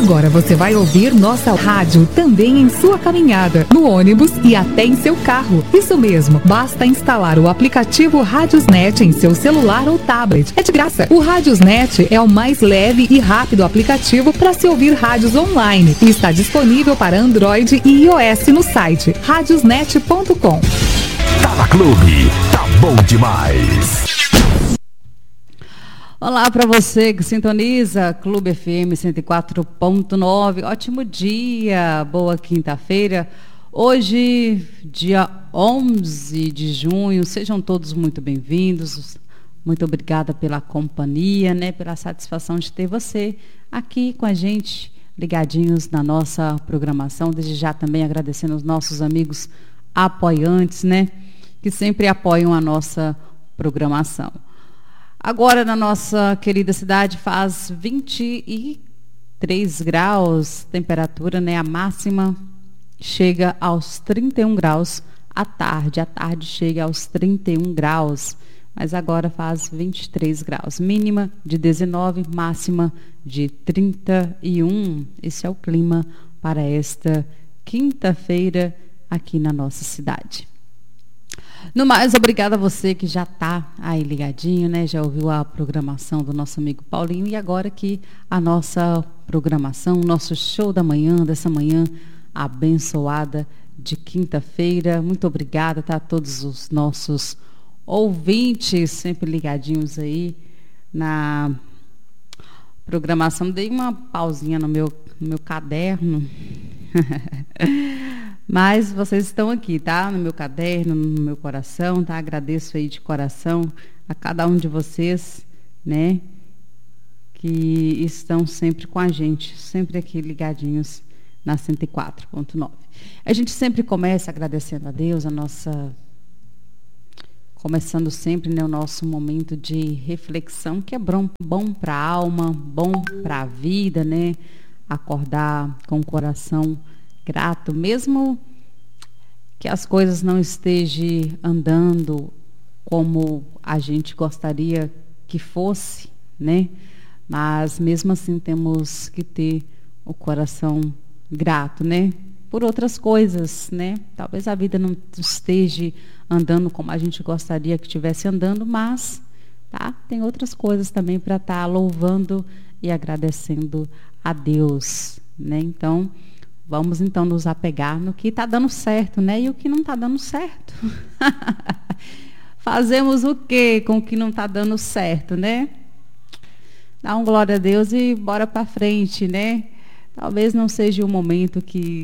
Agora você vai ouvir nossa rádio também em sua caminhada, no ônibus e até em seu carro. Isso mesmo, basta instalar o aplicativo Rádiosnet em seu celular ou tablet. É de graça. O Rádiosnet é o mais leve e rápido aplicativo para se ouvir rádios online e está disponível para Android e iOS no site radiosnet.com. Tá na Clube, tá bom demais. Olá para você que sintoniza Clube FM 104.9. Ótimo dia, boa quinta-feira. Hoje, dia 11 de junho, sejam todos muito bem-vindos. Muito obrigada pela companhia, pela satisfação de ter você aqui com a gente, ligadinhos na nossa programação. Desde já também agradecendo aos nossos amigos apoiantes, que sempre apoiam a nossa programação. Agora, na nossa querida cidade, faz 23 graus, temperatura, a máxima chega aos 31 graus à tarde. À tarde chega aos 31 graus, mas agora faz 23 graus. Mínima de 19, máxima de 31. Esse é o clima para esta quinta-feira aqui na nossa cidade. No mais, obrigada a você que já está aí ligadinho, já ouviu a programação do nosso amigo Paulinho. E agora aqui a nossa programação, nosso show da manhã, dessa manhã abençoada de quinta-feira. Muito obrigada, a todos os nossos ouvintes sempre ligadinhos aí na programação. Dei uma pausinha no meu caderno. Mas vocês estão aqui, tá? No meu caderno, no meu coração, tá? Agradeço aí de coração a cada um de vocês, que estão sempre com a gente, sempre aqui ligadinhos na 104.9. A gente sempre começa agradecendo a Deus, começando sempre, o nosso momento de reflexão, que é bom para a alma, bom para a vida, acordar com o coração grato, mesmo que as coisas não estejam andando como a gente gostaria que fosse, mas mesmo assim temos que ter o coração grato, por outras coisas, Talvez a vida não esteja andando como a gente gostaria que estivesse andando, mas tem outras coisas também para estar louvando e agradecendo a Deus, Então, vamos então nos apegar no que está dando certo, e o que não está dando certo. Fazemos o que com o que não está dando certo, Dá glória a Deus e bora para frente, Talvez não seja o momento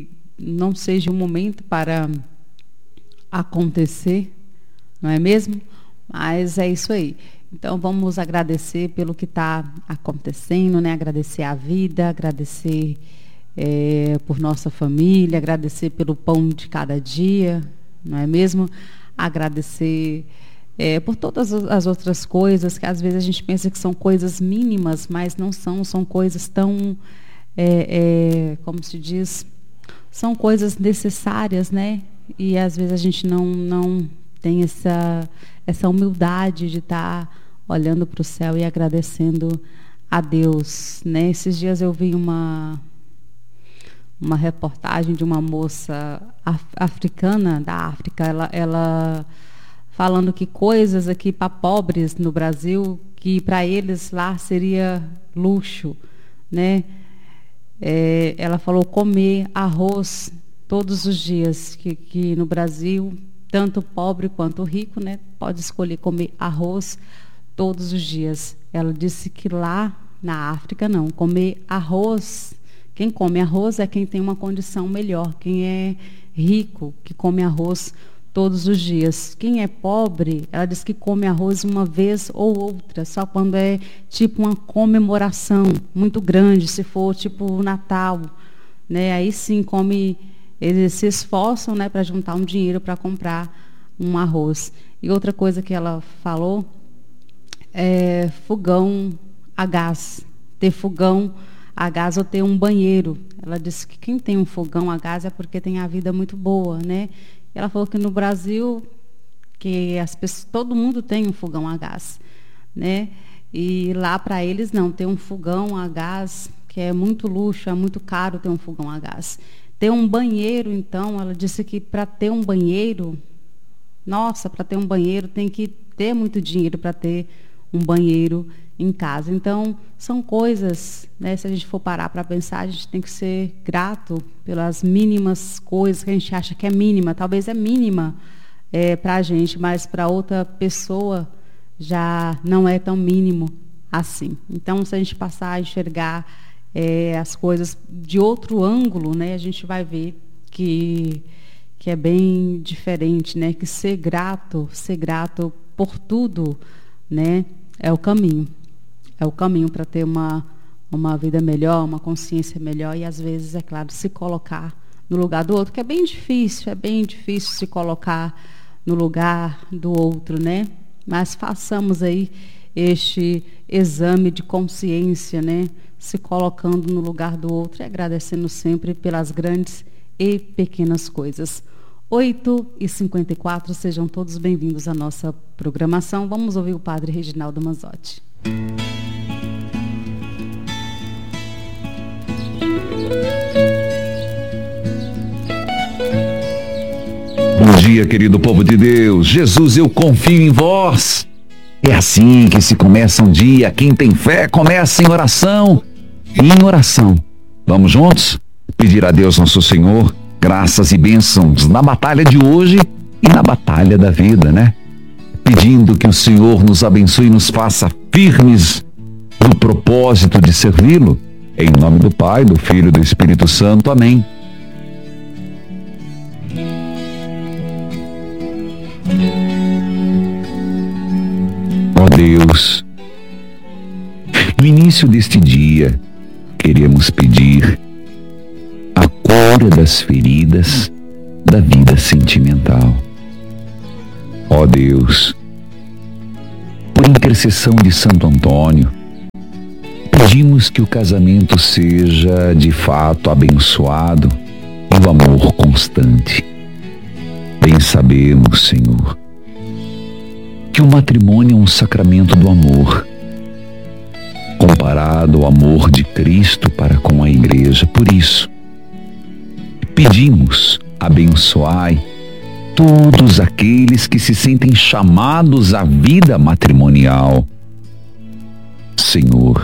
para acontecer, não é mesmo? Mas é isso aí. Então vamos agradecer pelo que está acontecendo, Agradecer a vida, agradecer por nossa família, agradecer pelo pão de cada dia, não é mesmo? Agradecer por todas as outras coisas que às vezes a gente pensa que são coisas mínimas, mas não são coisas tão, como se diz, são coisas necessárias, E às vezes a gente não tem essa humildade de estar olhando para o céu e agradecendo a Deus, Esses dias eu vi uma reportagem de uma moça africana, da África, ela falando que coisas aqui para pobres no Brasil, que para eles lá seria luxo, Ela falou comer arroz todos os dias, que no Brasil, tanto pobre quanto rico, pode escolher comer arroz todos os dias. Ela disse que lá na África não, comer arroz. Quem come arroz é quem tem uma condição melhor. Quem é rico, que come arroz todos os dias. Quem é pobre, ela diz que come arroz uma vez ou outra, só quando é tipo uma comemoração muito grande, se for tipo o Natal, Aí sim come, eles se esforçam, para juntar um dinheiro para comprar um arroz. E outra coisa que ela falou é fogão a gás, ter fogão a gás ou ter um banheiro. Ela disse que quem tem um fogão a gás é porque tem a vida muito boa, Ela falou que no Brasil, que as pessoas, todo mundo tem um fogão a gás, E lá para eles não, ter um fogão a gás, que é muito luxo, é muito caro ter um fogão a gás. Ter um banheiro, então, ela disse que para ter um banheiro, para ter um banheiro tem que ter muito dinheiro para ter um banheiro em casa. Então, são coisas, né, se a gente for parar para pensar, a gente tem que ser grato pelas mínimas coisas que a gente acha que é mínima. Talvez é mínima para a gente, mas para outra pessoa já não é tão mínimo assim. Então, se a gente passar a enxergar as coisas de outro ângulo, né, a gente vai ver que é bem diferente, né, que ser grato por tudo, né, é o caminho para ter uma vida melhor, uma consciência melhor e às vezes, é claro, se colocar no lugar do outro, que é bem difícil se colocar no lugar do outro, né? Mas façamos aí este exame de consciência, né? Se colocando no lugar do outro e agradecendo sempre pelas grandes e pequenas coisas. 8h54, sejam todos bem-vindos à nossa programação. Vamos ouvir o Padre Reginaldo Manzotti. Bom dia, querido povo de Deus. Jesus, eu confio em vós. É assim que se começa um dia. Quem tem fé começa em oração. E em oração, vamos juntos pedir a Deus nosso Senhor graças e bênçãos na batalha de hoje e na batalha da vida, né? Pedindo que o Senhor nos abençoe e nos faça firmes no propósito de servi-lo. Em nome do Pai, do Filho e do Espírito Santo. Amém. Ó Deus, no início deste dia, queremos pedir a cura das feridas da vida sentimental. Ó Deus, por intercessão de Santo Antônio, pedimos que o casamento seja de fato abençoado e o amor constante. Bem sabemos, Senhor, que o matrimônio é um sacramento do amor, comparado ao amor de Cristo para com a Igreja. Por isso, pedimos, abençoai todos aqueles que se sentem chamados à vida matrimonial. Senhor,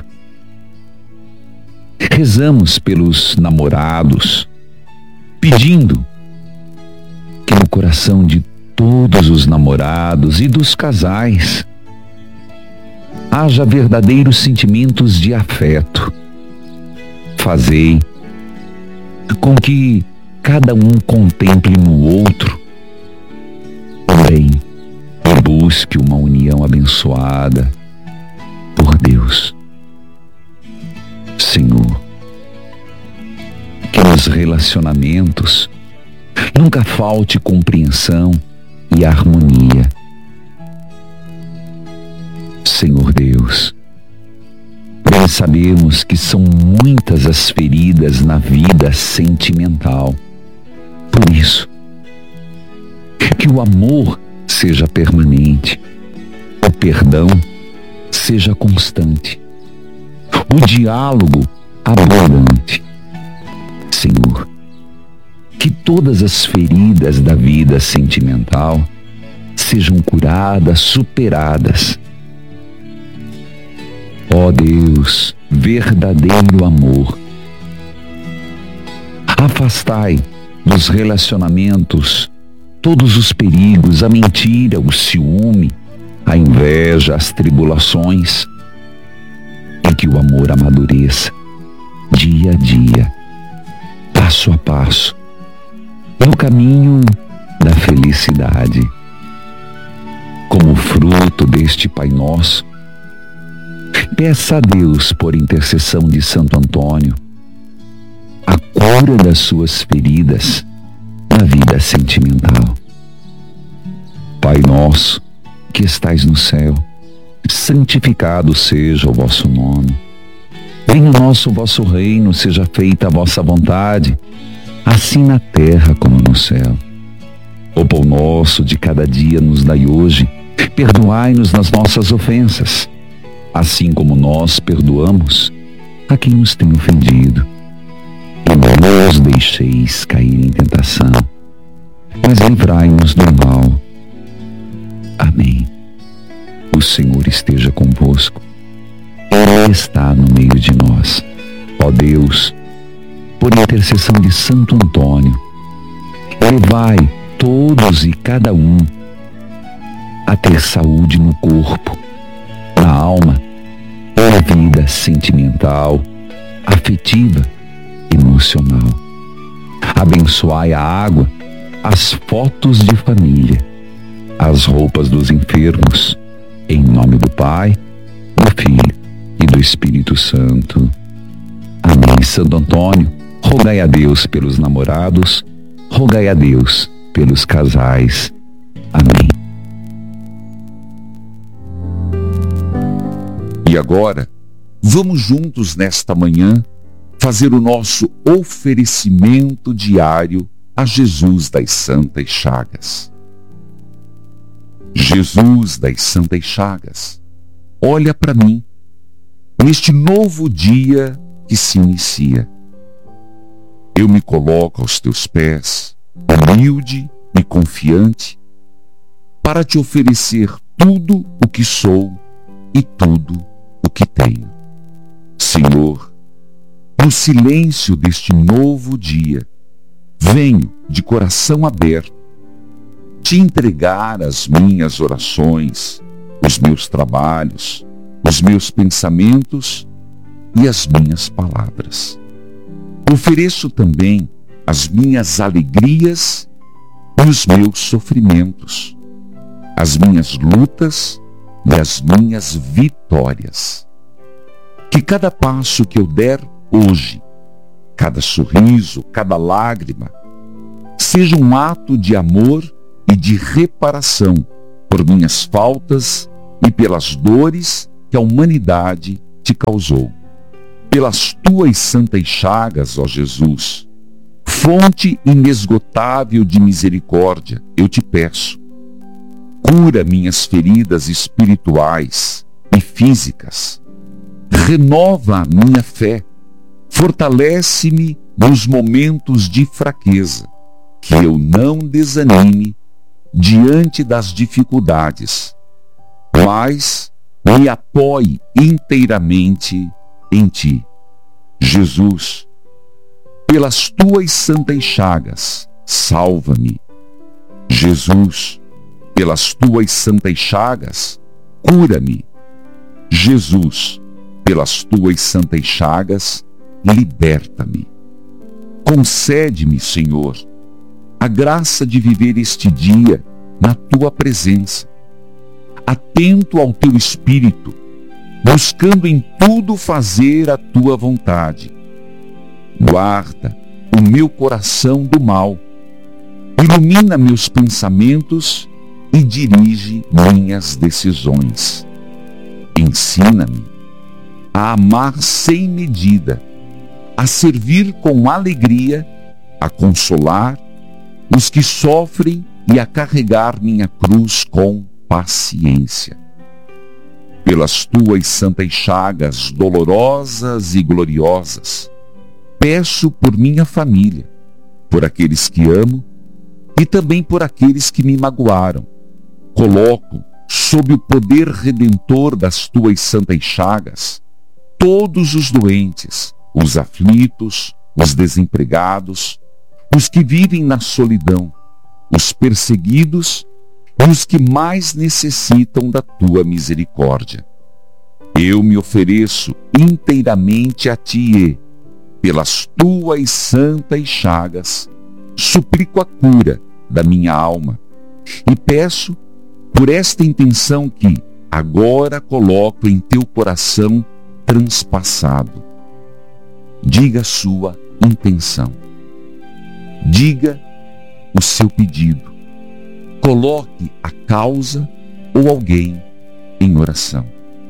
rezamos pelos namorados, pedindo que no coração de todos os namorados e dos casais haja verdadeiros sentimentos de afeto. Fazei com que cada um contemple no outro o bem e busque uma união abençoada por Deus. Senhor, que nos relacionamentos nunca falte compreensão e harmonia. Senhor Deus, bem sabemos que são muitas as feridas na vida sentimental. Por isso, que o amor seja permanente, o perdão seja constante, o diálogo abundante. Senhor, que todas as feridas da vida sentimental sejam curadas, superadas. Ó Deus, verdadeiro amor, afastai dos relacionamentos todos os perigos, a mentira, o ciúme, a inveja, as tribulações, e que o amor amadureça dia a dia, passo a passo, no caminho da felicidade. Como fruto deste Pai Nosso, peça a Deus, por intercessão de Santo Antônio, a cura das suas feridas na vida sentimental. Pai nosso, que estais no céu, santificado seja o vosso nome. Venha o vosso reino, seja feita a vossa vontade, assim na terra como no céu. O pão nosso de cada dia nos dai hoje, perdoai-nos nas nossas ofensas, assim como nós perdoamos a quem nos tem ofendido. E não os deixeis cair em tentação, mas livrai-nos do mal. Amém. O Senhor esteja convosco. Ele está no meio de nós. Ó Deus, por intercessão de Santo Antônio, levai todos e cada um a ter saúde no corpo, na alma, na vida sentimental, afetiva, emocional. Abençoai a água, as fotos de família, as roupas dos enfermos, em nome do Pai, do Filho e do Espírito Santo. Amém. Santo Antônio, rogai a Deus pelos namorados, rogai a Deus pelos casais. Amém. E agora, vamos juntos nesta manhã fazer o nosso oferecimento diário a Jesus das Santas Chagas. Jesus das Santas Chagas, olha para mim neste novo dia que se inicia. Eu me coloco aos teus pés, humilde e confiante, para te oferecer tudo o que sou e tudo o que tenho. Senhor, no silêncio deste novo dia, venho de coração aberto te entregar as minhas orações, os meus trabalhos, os meus pensamentos e as minhas palavras. Ofereço também as minhas alegrias e os meus sofrimentos, as minhas lutas e as minhas vitórias. Que cada passo que eu der hoje, cada sorriso, cada lágrima, seja um ato de amor e de reparação por minhas faltas e pelas dores que a humanidade te causou. Pelas tuas santas chagas, ó Jesus, fonte inesgotável de misericórdia, eu te peço, cura minhas feridas espirituais e físicas, renova a minha fé, fortalece-me nos momentos de fraqueza, que eu não desanime diante das dificuldades, mas me apoie inteiramente em ti. Jesus, pelas tuas santas chagas, salva-me. Jesus, pelas tuas santas chagas, cura-me. Jesus, pelas tuas santas chagas, liberta-me. Concede-me, Senhor, a graça de viver este dia na tua presença, atento ao teu Espírito, buscando em tudo fazer a tua vontade. Guarda o meu coração do mal, ilumina meus pensamentos e dirige minhas decisões. Ensina-me a amar sem medida, a servir com alegria, a consolar os que sofrem e a carregar minha cruz com paciência. Pelas tuas santas chagas dolorosas e gloriosas, peço por minha família, por aqueles que amo e também por aqueles que me magoaram. Coloco sob o poder redentor das tuas santas chagas todos os doentes, os aflitos, os desempregados, os que vivem na solidão, os perseguidos e os que mais necessitam da tua misericórdia. Eu me ofereço inteiramente a ti e, pelas tuas santas chagas, suplico a cura da minha alma e peço por esta intenção que agora coloco em teu coração transpassado. Diga a sua intenção. Diga o seu pedido. Coloque a causa ou alguém em oração.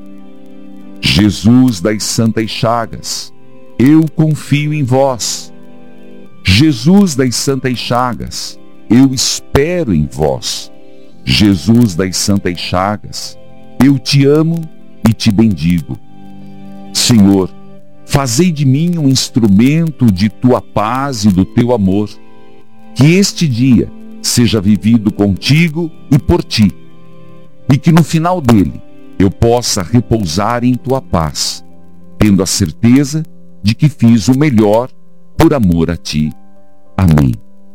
Jesus das santas chagas, eu confio em vós. Jesus das santas chagas, eu espero em vós. Jesus das santas chagas, eu te amo e te bendigo. Senhor, Fazei de mim um instrumento de tua paz e do teu amor. Que este dia seja vivido contigo e por ti, e que no final dele eu possa repousar em tua paz, tendo a certeza de que fiz o melhor por amor a ti. Amém.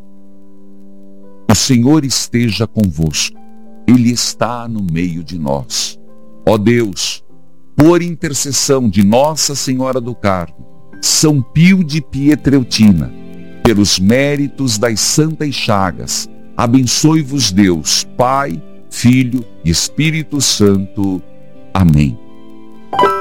O Senhor esteja convosco. Ele está no meio de nós. Ó Deus, por intercessão de Nossa Senhora do Carmo, São Pio de Pietreutina, pelos méritos das Santas Chagas, abençoe-vos Deus, Pai, Filho e Espírito Santo. Amém.